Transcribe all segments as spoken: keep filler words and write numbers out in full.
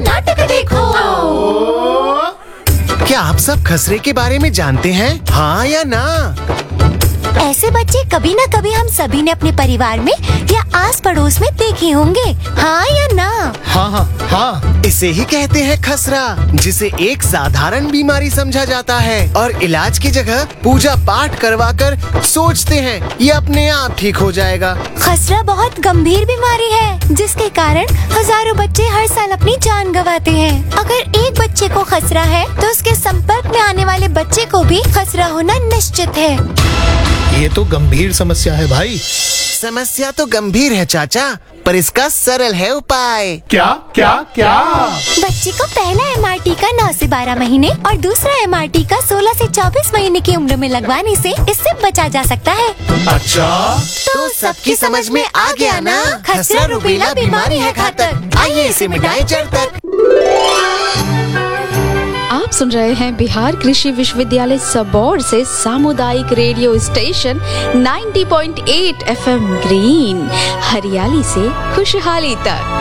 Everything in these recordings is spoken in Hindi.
नाटक देखो। क्या आप सब खसरे के बारे में जानते हैं, हाँ या ना? ऐसे बच्चे कभी न कभी हम सभी ने अपने परिवार में या आस पड़ोस में देखे होंगे, हाँ या ना? हाँ हाँ हाँ, इसे ही कहते हैं खसरा, जिसे एक साधारण बीमारी समझा जाता है और इलाज की जगह पूजा पाठ करवाकर सोचते हैं ये अपने आप ठीक हो जाएगा। खसरा बहुत गंभीर बीमारी है जिसके कारण हजारों बच्चे हर साल अपनी जान गंवाते हैं। अगर एक बच्चे को खसरा है तो उसके संपर्क में आने वाले बच्चे को भी खसरा होना निश्चित है। ये तो गंभीर समस्या है भाई। समस्या तो गंभीर है चाचा, पर इसका सरल है उपाय। क्या क्या क्या? बच्चे को पहला एम आर टी नौ से बारह महीने और दूसरा एम आर टी सोलह से चौबीस महीने की उम्र में लगवाने से इससे बचा जा सकता है। अच्छा, तो सबकी समझ में आ गया ना, खसरा रुबेला बीमारी है घातक, आइए इसे मिटाएं जड़ तक। आप सुन रहे हैं बिहार कृषि विश्वविद्यालय सबौर से सामुदायिक रेडियो स्टेशन नब्बे पॉइंट आठ एफ एम ग्रीन, हरियाली से खुशहाली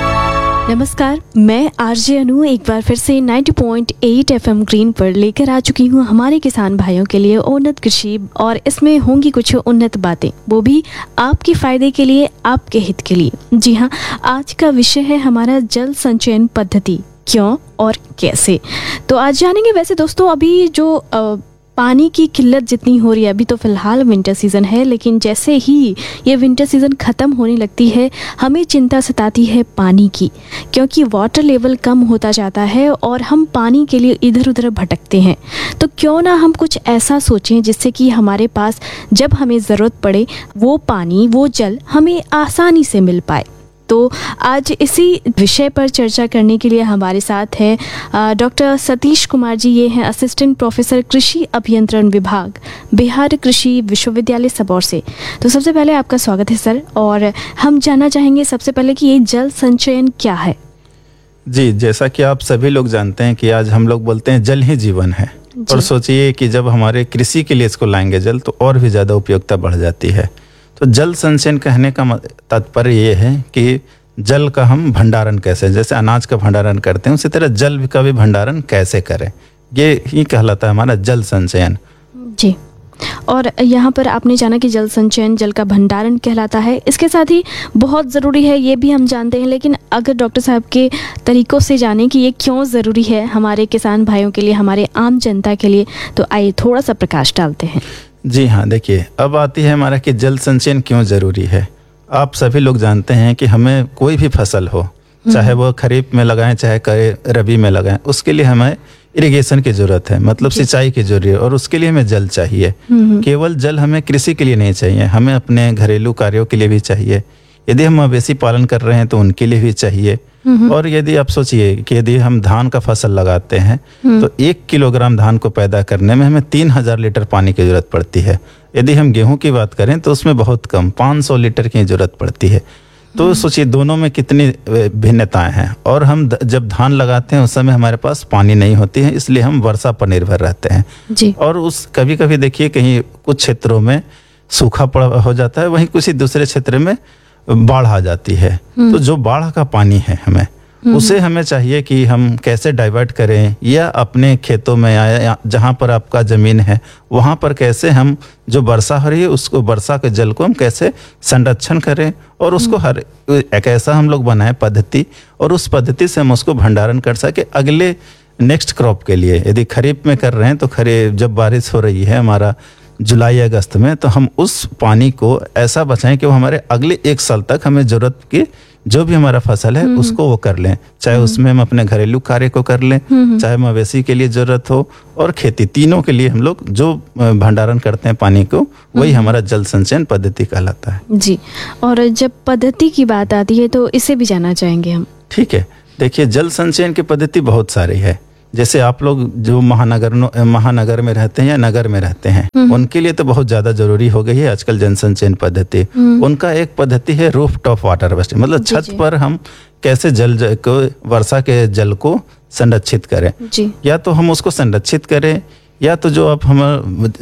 तक। नमस्कार, मैं आरजे अनु एक बार फिर से नब्बे पॉइंट आठ एफ एम ग्रीन पर लेकर आ चुकी हूँ हमारे किसान भाइयों के लिए उन्नत कृषि, और इसमें होंगी कुछ उन्नत बातें, वो भी आपके फायदे के लिए, आपके हित के लिए। जी हाँ, आज का विषय है हमारा जल संचयन पद्धति, क्यों और कैसे। तो आज जानेंगे। वैसे दोस्तों, अभी जो आ, पानी की किल्लत जितनी हो रही है, अभी तो फिलहाल विंटर सीज़न है, लेकिन जैसे ही ये विंटर सीज़न ख़त्म होने लगती है हमें चिंता सताती है पानी की, क्योंकि वाटर लेवल कम होता जाता है और हम पानी के लिए इधर उधर भटकते हैं। तो क्यों ना हम कुछ ऐसा सोचें जिससे कि हमारे पास जब हमें ज़रूरत पड़े वो पानी, वो जल हमें आसानी से मिल पाए। तो आज इसी विषय पर चर्चा करने के लिए हमारे साथ हैं डॉक्टर सतीश कुमार जी। ये हैं असिस्टेंट प्रोफेसर कृषि अभियंत्रण विभाग, बिहार कृषि विश्वविद्यालय सबौर से। तो सबसे पहले आपका स्वागत है सर, और हम जानना चाहेंगे सबसे पहले कि ये जल संचयन क्या है। जी, जैसा कि आप सभी लोग जानते हैं कि आज हम लोग बोलते हैं जल ही जीवन है, और सोचिए कि जब हमारे कृषि के लिए इसको लाएंगे जल, तो और भी ज़्यादा उपयोगिता बढ़ जाती है। तो जल संचयन कहने का तात्पर्य ये है कि जल का हम भंडारण कैसे, जैसे अनाज का भंडारण करते हैं उसी तरह जल का भी भंडारण कैसे करें, ये ही कहलाता है हमारा जल संचयन। जी, और यहाँ पर आपने जाना कि जल संचयन जल का भंडारण कहलाता है। इसके साथ ही बहुत ज़रूरी है, ये भी हम जानते हैं, लेकिन अगर डॉक्टर साहब के तरीक़ों से जानें कि ये क्यों ज़रूरी है हमारे किसान भाइयों के लिए, हमारे आम जनता के लिए, तो आइए थोड़ा सा प्रकाश डालते हैं। जी हाँ, देखिए अब आती है हमारा कि जल संचयन क्यों ज़रूरी है। आप सभी लोग जानते हैं कि हमें कोई भी फसल हो, चाहे वो खरीफ में लगाएं चाहे रबी में लगाएं, उसके लिए हमें इरिगेशन की ज़रूरत है, मतलब सिंचाई की जरूरत है, और उसके लिए हमें जल चाहिए। केवल जल हमें कृषि के लिए नहीं चाहिए, हमें अपने घरेलू कार्यों के लिए भी चाहिए। यदि हम मवेशी पालन कर रहे हैं तो उनके लिए भी चाहिए। और यदि आप सोचिए कि यदि हम धान का फसल लगाते हैं तो एक किलोग्राम धान को पैदा करने में हमें तीन हजार लीटर पानी की जरूरत पड़ती है। यदि हम गेहूं की बात करें तो उसमें बहुत कम पाँच सौ लीटर की जरूरत पड़ती है। तो सोचिए दोनों में कितनी भिन्नताएं हैं। और हम जब धान लगाते हैं उस समय हमारे पास पानी नहीं होती है, इसलिए हम वर्षा पर निर्भर रहते हैं जी। और उस कभी कभी देखिए कहीं कुछ क्षेत्रों में सूखा पड़ा हो जाता है, वहीं किसी दूसरे क्षेत्र में बाढ़ आ जाती है। तो जो बाढ़ का पानी है हमें उसे हमें चाहिए कि हम कैसे डाइवर्ट करें, या अपने खेतों में या जहाँ पर आपका ज़मीन है वहाँ पर कैसे हम जो वर्षा हो रही है उसको, वर्षा के जल को हम कैसे संरक्षण करें, और उसको हर एक ऐसा हम लोग बनाएं पद्धति, और उस पद्धति से हम उसको भंडारण कर सके अगले नेक्स्ट क्रॉप के लिए। यदि खरीफ में कर रहे हैं तो खरीफ जब बारिश हो रही है हमारा जुलाई अगस्त में, तो हम उस पानी को ऐसा बचाएं कि वो हमारे अगले एक साल तक हमें ज़रूरत की जो भी हमारा फसल है उसको वो कर लें, चाहे उसमें हम अपने घरेलू कार्य को कर लें, चाहे मवेशी के लिए ज़रूरत हो और खेती, तीनों के लिए हम लोग जो भंडारण करते हैं पानी को, वही हमारा जल संचयन पद्धति कहलाता है जी। और जब पद्धति की बात आती है तो इसे भी जानना चाहेंगे हम। ठीक है, देखिए जल संचयन की पद्धति बहुत सारी है। जैसे आप लोग जो महानगर महानगर में रहते हैं या नगर में रहते हैं, उनके लिए तो बहुत ज़्यादा जरूरी हो गई है आजकल जल संचयन पद्धति। उनका एक पद्धति है रूफ टॉप वाटर हार्वेस्टिंग, मतलब छत पर हम कैसे जल को, वर्षा के जल को संरक्षित करें जी। या तो हम उसको संरक्षित करें, या तो जो अब हम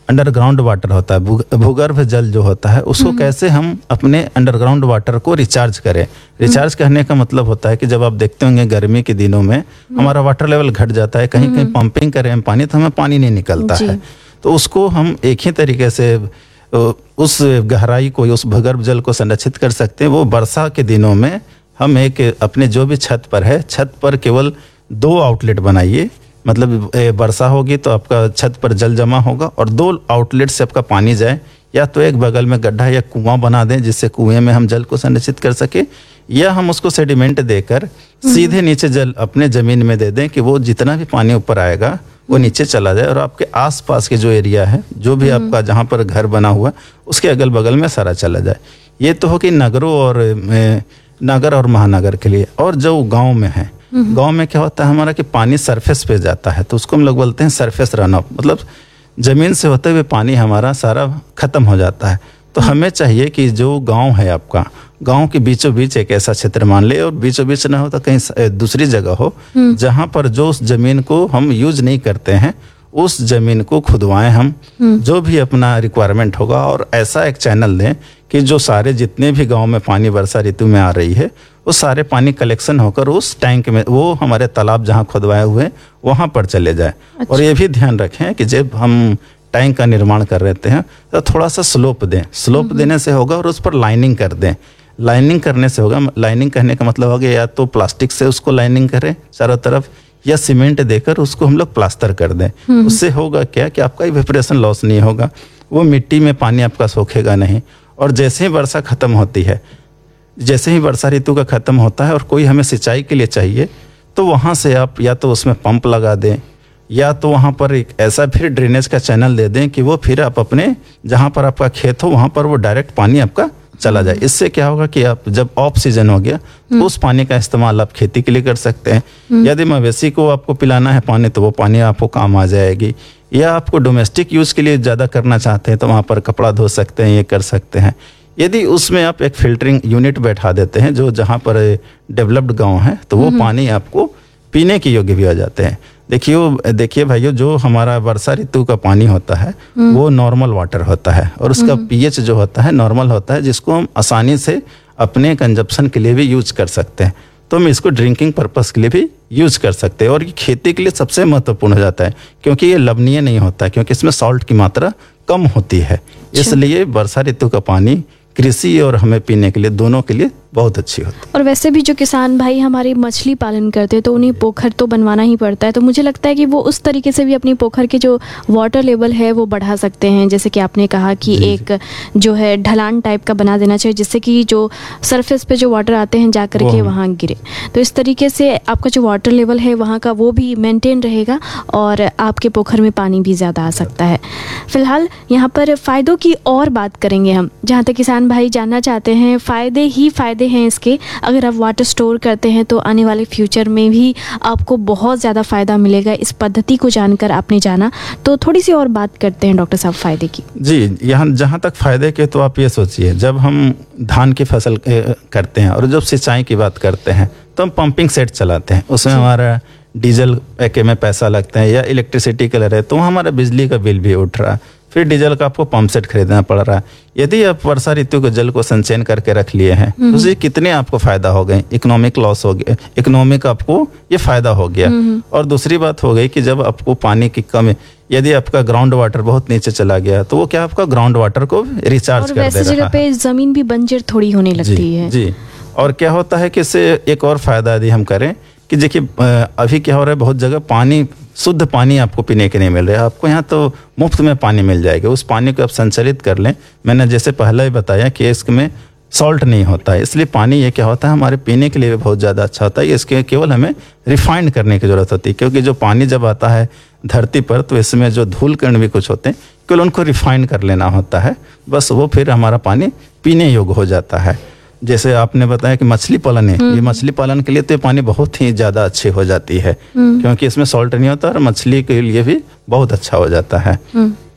अंडरग्राउंड वाटर होता है, भू- भूगर्भ जल जो होता है, उसको कैसे हम अपने अंडरग्राउंड वाटर को रिचार्ज करें। रिचार्ज करने का मतलब होता है कि जब आप देखते होंगे गर्मी के दिनों में हमारा वाटर लेवल घट जाता है, कहीं कहीं पंपिंग करें हम पानी तो हमें पानी नहीं निकलता जी। है। तो उसको हम एक ही तरीके से अ, उस गहराई को, उस भूगर्भ जल को संरक्षित कर सकते हैं। वो वर्षा के दिनों में हम एक अपने जो भी छत पर है, छत पर केवल दो आउटलेट बनाइए। मतलब ए, वर्षा होगी तो आपका छत पर जल जमा होगा और दो आउटलेट से आपका पानी जाए, या तो एक बगल में गड्ढा या कुआं बना दें जिससे कुएं में हम जल को संरक्षित कर सके, या हम उसको सेडिमेंट देकर सीधे नीचे जल अपने जमीन में दे दें कि वो जितना भी पानी ऊपर आएगा वो नीचे चला जाए और आपके आसपास के जो एरिया है, जो भी आपका जहाँ पर घर बना हुआ, उसके अगल बगल में सारा चला जाए। ये तो हो कि नगरों और ए, नगर और महानगर के लिए। और जो गांव में है, गांव में क्या होता है हमारा कि पानी सरफेस पे जाता है, तो उसको हम लोग बोलते हैं सरफेस रन ऑफ, मतलब जमीन से होते हुए पानी हमारा सारा खत्म हो जाता है। तो हमें चाहिए कि जो गांव है आपका, गांव के बीचों बीच एक ऐसा क्षेत्र मान ले, और बीचों बीच ना हो तो कहीं स- दूसरी जगह हो जहां पर जो उस जमीन को हम यूज नहीं करते हैं, उस जमीन को खुदवाएं हम, जो भी अपना रिक्वायरमेंट होगा, और ऐसा एक चैनल दें कि जो सारे जितने भी गांव में पानी वर्षा ऋतु में आ रही है, वो सारे पानी कलेक्शन होकर उस टैंक में, वो हमारे तालाब जहाँ खुदवाए हुए हैं वहाँ पर चले जाए। अच्छा। और ये भी ध्यान रखें कि जब हम टैंक का निर्माण कर रहे हैं तो थोड़ा सा स्लोप दें। स्लोप देने से होगा, और उस पर लाइनिंग कर दें। लाइनिंग करने से होगा, लाइनिंग करने का मतलब हो गया या तो प्लास्टिक से उसको लाइनिंग करें चारों तरफ, या सीमेंट देकर उसको हम लोग प्लास्टर कर दें। उससे होगा क्या कि आपका इवेपोरेशन लॉस नहीं होगा, वो मिट्टी में पानी आपका सोखेगा नहीं। और जैसे ही वर्षा खत्म होती है, जैसे ही वर्षा ऋतु का खत्म होता है और कोई हमें सिंचाई के लिए चाहिए, तो वहाँ से आप या तो उसमें पंप लगा दें, या तो वहाँ पर एक ऐसा फिर ड्रेनेज का चैनल दे दें कि वो फिर आप अपने जहाँ पर आपका खेत हो वहाँ पर वो डायरेक्ट पानी आपका चला जाए। इससे क्या होगा कि आप जब ऑफ सीजन हो गया तो उस पानी का इस्तेमाल आप खेती के लिए कर सकते हैं। यदि मवेशी को आपको पिलाना है पानी, तो वो पानी आपको काम आ जाएगी। या आपको डोमेस्टिक यूज़ के लिए ज़्यादा करना चाहते हैं तो वहाँ पर कपड़ा धो सकते हैं, ये कर सकते हैं। यदि उसमें आप एक फिल्टरिंग यूनिट बैठा देते हैं जो जहाँ पर डेवलप्ड गाँव है, तो वो पानी आपको पीने के योग्य भी हो जाते हैं। देखिए देखिए भाइयों, जो हमारा वर्षा ऋतु का पानी होता है वो नॉर्मल वाटर होता है, और उसका पीएच जो होता है नॉर्मल होता है, जिसको हम आसानी से अपने कंजप्शन के लिए भी यूज कर सकते हैं। तो हम इसको ड्रिंकिंग पर्पस के लिए भी यूज कर सकते हैं। और ये खेती के लिए सबसे महत्वपूर्ण हो जाता है, क्योंकि ये लवणीय नहीं होता है, क्योंकि इसमें सॉल्ट की मात्रा कम होती है। इसलिए वर्षा ऋतु का पानी कृषि और हमें पीने के लिए, दोनों के लिए बहुत अच्छी होती है। और वैसे भी जो किसान भाई हमारे मछली पालन करते हैं तो उन्हें पोखर तो बनवाना ही पड़ता है, तो मुझे लगता है कि वो उस तरीके से भी अपनी पोखर के जो वाटर लेवल है वो बढ़ा सकते हैं। जैसे कि आपने कहा कि जी, एक जो है ढलान टाइप का बना देना चाहिए, जिससे कि जो सरफेस पे जो वाटर आते हैं जा करके वहाँ गिरे। तो इस तरीके से आपका जो वाटर लेवल है वहाँ का वो भी मेंटेन रहेगा और आपके पोखर में पानी भी ज़्यादा आ सकता है। फिलहाल यहाँ पर फ़ायदों की और बात करेंगे हम, जहाँ तक किसान भाई जानना चाहते हैं फ़ायदे ही फ़ायदे हैं इसके। अगर आप वाटर स्टोर करते हैं तो आने वाले फ्यूचर में भी आपको बहुत ज़्यादा फ़ायदा मिलेगा। इस पद्धति को जानकर आपने जाना, तो थोड़ी सी और बात करते हैं डॉक्टर साहब फ़ायदे की। जी, यहाँ जहाँ तक फ़ायदे के, तो आप ये सोचिए, जब हम धान की फसल करते हैं और जब सिंचाई की बात करते हैं तो हम पंपिंग सेट चलाते हैं, उसमें हमारा डीजल पैके में पैसा लगता है, या इलेक्ट्रिसिटी का रहे तो हमारा बिजली का बिल भी उठ रहा है, फिर डीजल का आपको पंप सेट खरीदना पड़ रहा है। यदि आप वर्षा ऋतु के जल को संचयन करके रख लिए हैं तो उससे कितने आपको फायदा हो गए, इकोनॉमिक लॉस हो गया, इकोनॉमिक आपको ये फायदा हो गया। और दूसरी बात हो गई कि जब आपको पानी की कमी, यदि आपका ग्राउंड वाटर बहुत नीचे चला गया तो वो क्या आपका ग्राउंड वाटर को रिचार्ज और कर दे वैसे रहा जगह है। पे ज़मीन भी बंजर थोड़ी होने लगती जी, है। जी। और क्या होता है कि इससे एक और फायदा यदि हम करें कि देखिए, अभी क्या हो रहा है, बहुत जगह पानी, शुद्ध पानी आपको पीने के नहीं मिल रहा है। आपको यहाँ तो मुफ्त में पानी मिल जाएगा, उस पानी को आप संचरित कर लें। मैंने जैसे पहले ही बताया कि इसमें सॉल्ट नहीं होता है, इसलिए पानी ये क्या होता है हमारे पीने के लिए भी बहुत ज़्यादा अच्छा होता है। इसके केवल हमें रिफाइंड करने की ज़रूरत होती है, क्योंकि जो पानी जब आता है धरती पर तो इसमें जो धूल कण भी कुछ होते हैं, केवल उनको रिफाइंड कर लेना होता है, बस वो फिर हमारा पानी पीने योग्य हो जाता है। जैसे आपने बताया कि मछली पालन है, ये मछली पालन के लिए तो ये पानी बहुत ही ज़्यादा अच्छी हो जाती है, क्योंकि इसमें सॉल्ट नहीं होता और मछली के लिए भी बहुत अच्छा हो जाता है।